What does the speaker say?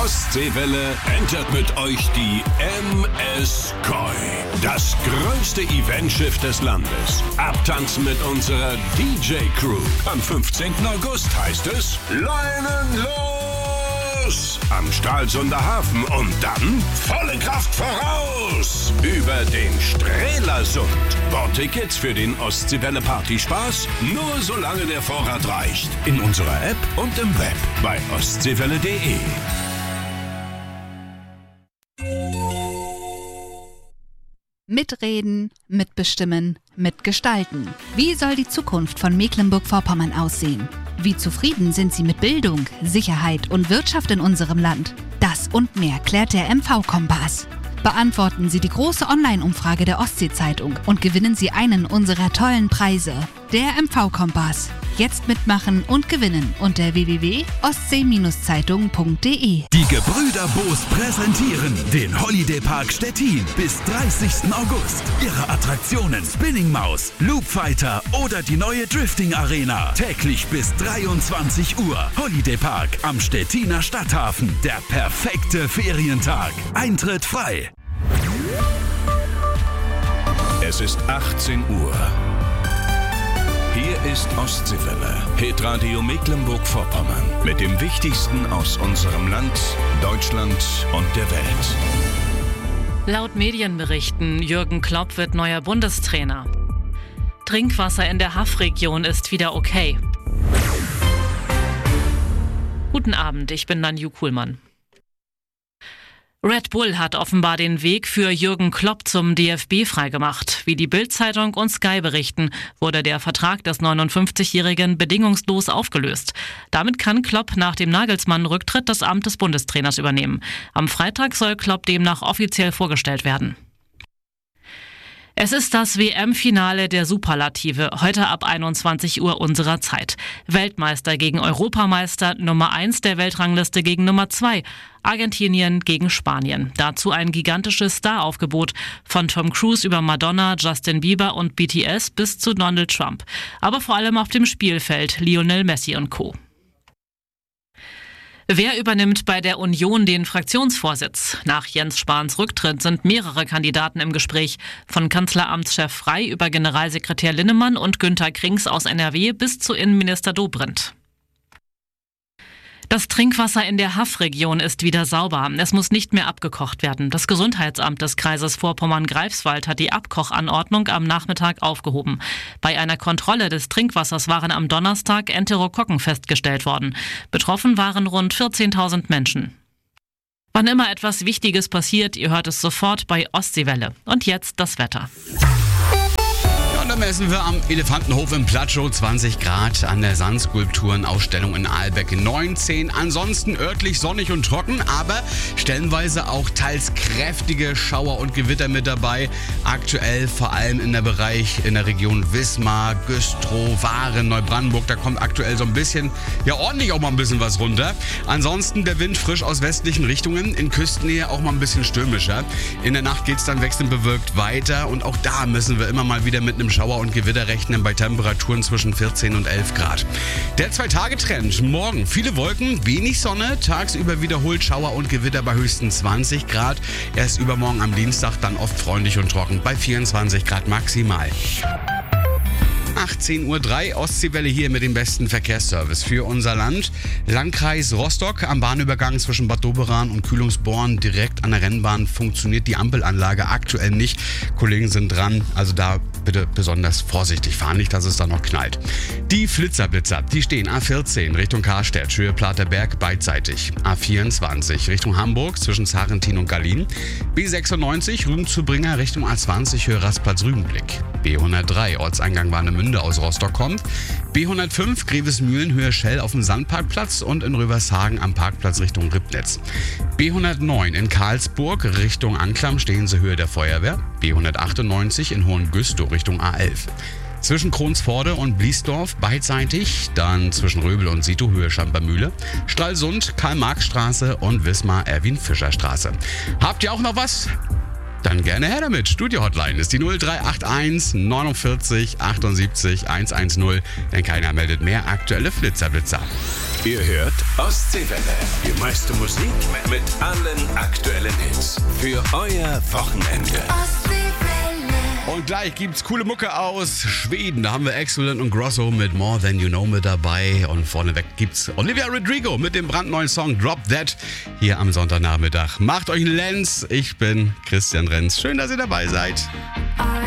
Ostseewelle entert mit euch die MS Koi. Das größte Eventschiff des Landes. Abtanzen mit unserer DJ-Crew. Am 15. August heißt es Leinen los! Am Stralsunder Hafen und dann volle Kraft voraus! Über den Strelasund. Bordtickets für den Ostseewelle-Partyspaß nur solange der Vorrat reicht. In unserer App und im Web bei ostseewelle.de. Mitreden, mitbestimmen, mitgestalten. Wie soll die Zukunft von Mecklenburg-Vorpommern aussehen? Wie zufrieden sind Sie mit Bildung, Sicherheit und Wirtschaft in unserem Land? Das und mehr klärt der MV-Kompass. Beantworten Sie die große Online-Umfrage der Ostsee-Zeitung und gewinnen Sie einen unserer tollen Preise. Der MV-Kompass. Jetzt mitmachen und gewinnen unter www.ostsee-zeitung.de. Die Gebrüder Boos präsentieren den Holiday Park Stettin bis 30. August. Ihre Attraktionen Spinning Maus, Loop Fighter oder die neue Drifting Arena. Täglich bis 23 Uhr. Holiday Park am Stettiner Stadthafen. Der perfekte Ferientag. Eintritt frei. Es ist 18 Uhr. Hier ist Ostseewelle, Hitradio Mecklenburg-Vorpommern. Mit dem Wichtigsten aus unserem Land, Deutschland und der Welt. Laut Medienberichten, Jürgen Klopp wird neuer Bundestrainer. Trinkwasser in der Haff-Region ist wieder okay. Guten Abend, ich bin Nanju Kuhlmann. Red Bull hat offenbar den Weg für Jürgen Klopp zum DFB freigemacht. Wie die Bild-Zeitung und Sky berichten, wurde der Vertrag des 59-Jährigen bedingungslos aufgelöst. Damit kann Klopp nach dem Nagelsmann-Rücktritt das Amt des Bundestrainers übernehmen. Am Freitag soll Klopp demnach offiziell vorgestellt werden. Es ist das WM-Finale der Superlative, heute ab 21 Uhr unserer Zeit. Weltmeister gegen Europameister, Nummer 1 der Weltrangliste gegen Nummer 2. Argentinien gegen Spanien. Dazu ein gigantisches Staraufgebot von Tom Cruise über Madonna, Justin Bieber und BTS bis zu Donald Trump. Aber vor allem auf dem Spielfeld Lionel Messi und Co. Wer übernimmt bei der Union den Fraktionsvorsitz? Nach Jens Spahns Rücktritt sind mehrere Kandidaten im Gespräch. Von Kanzleramtschef Frey über Generalsekretär Linnemann und Günther Krings aus NRW bis zu Innenminister Dobrindt. Das Trinkwasser in der Haff-Region ist wieder sauber. Es muss nicht mehr abgekocht werden. Das Gesundheitsamt des Kreises Vorpommern-Greifswald hat die Abkochanordnung am Nachmittag aufgehoben. Bei einer Kontrolle des Trinkwassers waren am Donnerstag Enterokokken festgestellt worden. Betroffen waren rund 14.000 Menschen. Wann immer etwas Wichtiges passiert, ihr hört es sofort bei Ostseewelle. Und jetzt das Wetter. Und dann messen wir am Elefantenhof im Platschow 20 Grad, an der Sandskulpturenausstellung in Aalbeck 19. Ansonsten örtlich sonnig und trocken, aber stellenweise auch teils kräftige Schauer und Gewitter mit dabei. Aktuell vor allem in der Region Wismar, Güstrow, Waren, Neubrandenburg. Da kommt aktuell so ein bisschen, ja ordentlich auch mal ein bisschen was runter. Ansonsten der Wind frisch aus westlichen Richtungen, in Küstennähe auch mal ein bisschen stürmischer. In der Nacht geht es dann wechselnd bewölkt weiter und auch da müssen wir immer mal wieder mit einem Schauer und Gewitter rechnen bei Temperaturen zwischen 14 und 11 Grad. Der 2-Tage-Trend. Morgen viele Wolken, wenig Sonne, tagsüber wiederholt Schauer und Gewitter bei höchstens 20 Grad. Erst übermorgen am Dienstag dann oft freundlich und trocken bei 24 Grad maximal. 18:03 Uhr, Ostseewelle hier mit dem besten Verkehrsservice für unser Land. Landkreis Rostock am Bahnübergang zwischen Bad Doberan und Kühlungsborn direkt an der Rennbahn funktioniert die Ampelanlage aktuell nicht. Kollegen sind dran, also da bitte besonders vorsichtig fahren, nicht, dass es da noch knallt. Die Flitzerblitzer, die stehen A14 Richtung Karstedt, Höhe Platerberg beidseitig. A24 Richtung Hamburg zwischen Sarentin und Gallien. B96 Rügen-Zubringer Richtung A20 Höhe Rastplatz-Rügenblick. B103 Ortseingang Warnemünde aus Rostock kommt. B105 Grevesmühlen Höhe Schell auf dem Sandparkplatz und in Rövershagen am Parkplatz Richtung Ribnitz. B109 in Karlsburg Richtung Anklam stehen Sie Höhe der Feuerwehr. B198 in Hohengüstow Richtung A11. Zwischen Kronsforde und Bliesdorf beidseitig, dann zwischen Röbel und Sito Höhe Schampermühle, Stralsund, Karl-Marx-Straße und Wismar Erwin-Fischer-Straße. Habt ihr auch noch was? Dann gerne her damit. Studio-Hotline ist die 0381 49 78 110, denn keiner meldet mehr aktuelle Flitzerblitzer. Ihr hört Ostseewelle. Die meiste Musik mit allen aktuellen Hits. Für euer Wochenende. Und gleich gibt's coole Mucke aus Schweden. Da haben wir Excellent und Grosso mit More Than You Know mit dabei. Und vorneweg gibt's Olivia Rodrigo mit dem brandneuen Song Drop That hier am Sonntagnachmittag. Macht euch einen Lenz. Ich bin Christian Renz. Schön, dass ihr dabei seid.